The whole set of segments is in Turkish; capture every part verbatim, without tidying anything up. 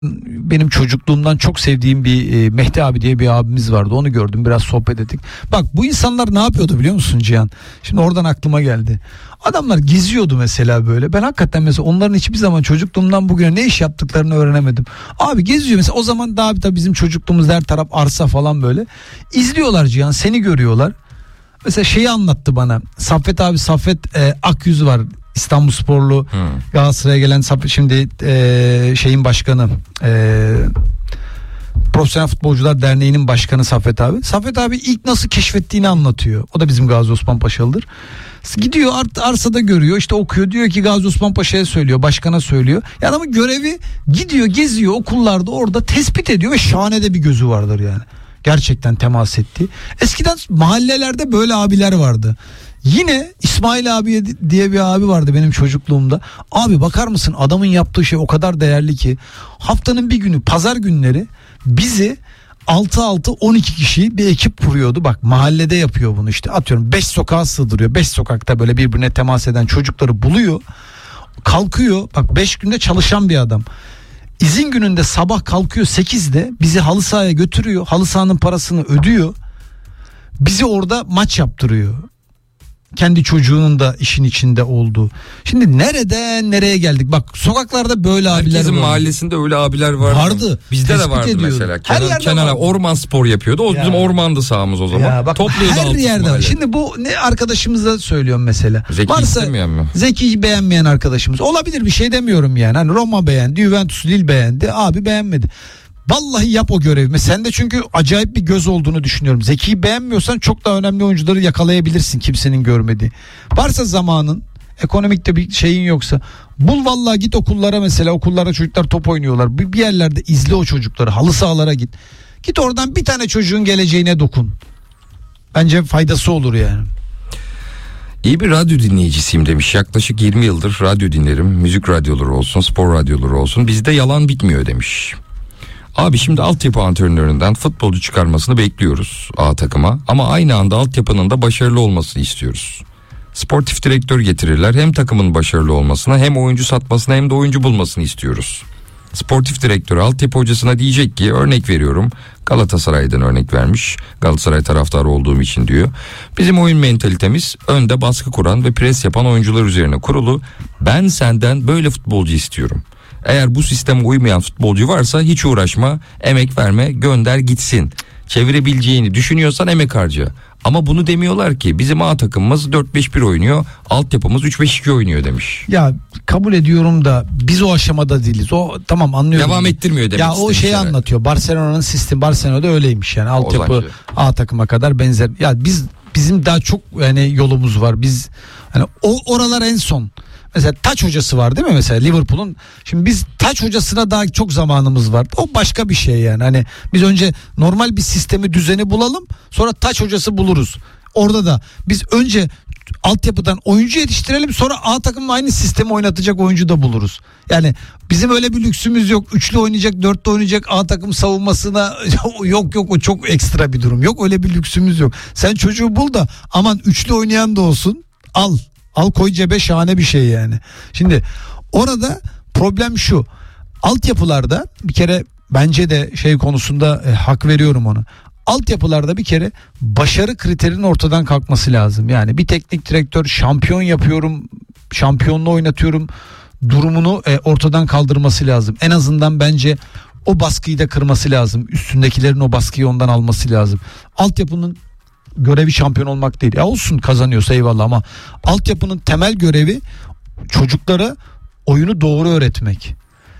benim çocukluğumdan çok sevdiğim bir e, Mehdi abi diye bir abimiz vardı. Onu gördüm, biraz sohbet ettik. Bak bu insanlar ne yapıyordu biliyor musun Cihan? Şimdi oradan aklıma geldi. Adamlar geziyordu mesela böyle. Ben hakikaten mesela onların hiçbir zaman çocukluğumdan bugüne ne iş yaptıklarını öğrenemedim. Abi geziyor mesela, o zaman daha tabii bizim çocukluğumuzda her taraf arsa falan böyle. İzliyorlar Cihan, seni görüyorlar. Mesela şeyi anlattı bana. Saffet abi, Saffet e, Akyüz var. İstanbulsporlu, hmm. Galatasaray'a gelen şimdi e, şeyin başkanı, e, Profesyonel Futbolcular Derneği'nin başkanı Saffet abi. Saffet abi ilk nasıl keşfettiğini anlatıyor. O da bizim Gazi Osman Paşalı'dır. Gidiyor ar- arsada görüyor, işte okuyor, diyor ki Gazi Osman Paşa'ya söylüyor, başkana söylüyor. Ya adamın görevi, gidiyor geziyor okullarda, orada tespit ediyor ve şahane de bir gözü vardır yani. Gerçekten temas etti. Eskiden mahallelerde böyle abiler vardı. Yine İsmail abi diye bir abi vardı benim çocukluğumda. Abi bakar mısın, adamın yaptığı şey o kadar değerli ki haftanın bir günü pazar günleri bizi altı altı on iki kişi bir ekip kuruyordu. Bak mahallede yapıyor bunu, işte atıyorum beş sokağa sığdırıyor. beş sokakta böyle birbirine temas eden çocukları buluyor. Kalkıyor, bak beş günde çalışan bir adam. İzin gününde sabah kalkıyor sekizde, bizi halı sahaya götürüyor. Halı sahanın parasını ödüyor. Bizi orada maç yaptırıyor. Kendi çocuğunun da işin içinde olduğu. Şimdi nereden nereye geldik? Bak sokaklarda böyle abiler var. Herkesin mahallesinde öyle abiler vardı. Vardı. Bizde de vardı ediyordu. Mesela. Kenan, Kenan'a orman spor yapıyordu. O ya. Bizim ormandı sahamız o zaman. Ya bak, her yerde var. Şimdi bu ne arkadaşımız da söylüyorum mesela. Zeki varsa istemeyen mi? Zeki'yi beğenmeyen arkadaşımız olabilir, bir şey demiyorum yani. Hani Roma beğendi, Juventus Lille beğendi, abi beğenmedi. Vallahi yap o görevi. Sen de çünkü acayip bir göz olduğunu düşünüyorum. Zeki'yi beğenmiyorsan çok daha önemli oyuncuları yakalayabilirsin, kimsenin görmediği. Varsa zamanın, ekonomikte bir şeyin yoksa bul vallahi, git okullara mesela, okullara çocuklar top oynuyorlar. Bir yerlerde izle o çocukları, halı sahalara git. Git oradan bir tane çocuğun geleceğine dokun. Bence faydası olur yani. İyi bir radyo dinleyicisiyim demiş. Yaklaşık yirmi yıldır radyo dinlerim. Müzik radyoları olsun, spor radyoları olsun. Bizde yalan bitmiyor demiş. Abi şimdi altyapı antrenöründen futbolcu çıkarmasını bekliyoruz A takıma, ama aynı anda altyapının da başarılı olmasını istiyoruz. Sportif direktör getirirler, hem takımın başarılı olmasına, hem oyuncu satmasına, hem de oyuncu bulmasını istiyoruz. Sportif direktör altyapı hocasına diyecek ki, örnek veriyorum, Galatasaray'dan örnek vermiş, Galatasaray taraftarı olduğum için diyor, bizim oyun mentalitemiz önde baskı kuran ve pres yapan oyuncular üzerine kurulu, ben senden böyle futbolcu istiyorum. Eğer bu sisteme uymayan futbolcu varsa hiç uğraşma, emek verme, gönder gitsin. Çevirebileceğini düşünüyorsan emek harca. Ama bunu demiyorlar ki, bizim A takımımız dört beş bir oynuyor, altyapımız üç beş iki oynuyor demiş. Ya kabul ediyorum da biz o aşamada değiliz. O tamam, anlıyorum. Devam ettirmiyor demek. Ya o şeyi anlatıyor. Barcelona'nın sistemi, Barcelona'da öyleymiş yani. Altyapı Ozancı. A takıma kadar benzer. Ya biz bizim daha çok yani yolumuz var. Biz hani o oralar en son. Mesela Taç hocası var değil mi mesela Liverpool'un? Şimdi biz Taç hocasına daha çok zamanımız var. O başka bir şey yani. Hani biz önce normal bir sistemi, düzeni bulalım, sonra Taç hocası buluruz. Orada da biz önce altyapıdan oyuncu yetiştirelim, sonra A takımın aynı sistemi oynatacak oyuncu da buluruz. Yani bizim öyle bir lüksümüz yok. Üçlü oynayacak, dörtlü oynayacak A takım savunmasına yok yok, o çok ekstra bir durum. Yok öyle bir lüksümüz yok. Sen çocuğu bul da aman üçlü oynayan da olsun, al. Al koy cebe, şahane bir şey yani. Şimdi orada problem şu. Altyapılarda bir kere bence de şey konusunda e, hak veriyorum ona. Altyapılarda bir kere başarı kriterinin ortadan kalkması lazım. Yani bir teknik direktör şampiyon yapıyorum, şampiyonluğu oynatıyorum durumunu e, ortadan kaldırması lazım. En azından bence o baskıyı da kırması lazım. Üstündekilerin o baskıyı ondan alması lazım. Altyapının görevi şampiyon olmak değil. Ya olsun, kazanıyorsa eyvallah, ama altyapının temel görevi çocuklara oyunu doğru öğretmek.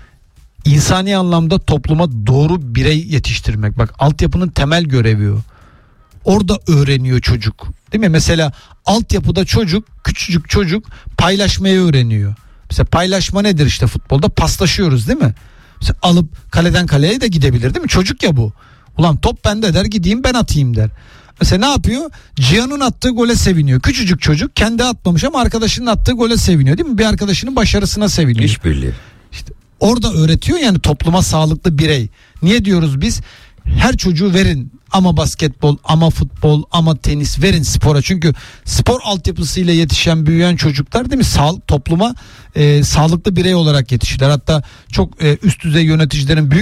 İnsani anlamda topluma doğru birey yetiştirmek. Bak altyapının temel görevi o. Orada öğreniyor çocuk. Değil mi? Mesela altyapıda çocuk, küçücük çocuk paylaşmayı öğreniyor. Mesela paylaşma nedir işte futbolda? Paslaşıyoruz değil mi? Mesela alıp kaleden kaleye de gidebilir değil mi? Çocuk ya bu. Ulan top bende der, gideyim ben atayım der. Mesela ne yapıyor? Cihan'ın attığı gole seviniyor. Küçücük çocuk, kendi atmamış ama arkadaşının attığı gole seviniyor değil mi? Bir arkadaşının başarısına seviniyor. İşbirliği. İşte orada öğretiyor yani topluma sağlıklı birey. Niye diyoruz biz? her çocuğu verin. Ama basketbol, ama futbol, ama tenis verin spora. Çünkü spor altyapısıyla yetişen, büyüyen çocuklar değil mi? Sağ, topluma e, sağlıklı birey olarak yetişirler. Hatta çok e, üst düzey yöneticilerin büyük